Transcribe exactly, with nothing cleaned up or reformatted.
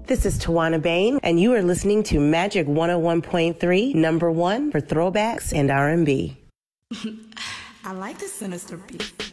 This is Tawana Bain, and you are listening to Magic one oh one point three, number one for throwbacks and R and B. I like the sinister beat.